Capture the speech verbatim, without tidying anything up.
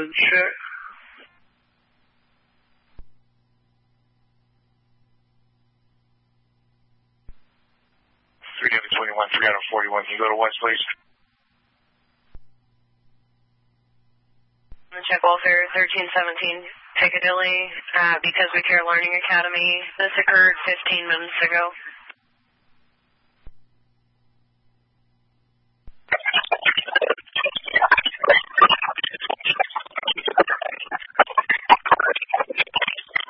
and check. three W twenty-one, three forty-one, can you go to West, please? Check welfare thirteen seventeen Piccadilly, uh, Because We Care Learning Academy. This occurred fifteen minutes ago.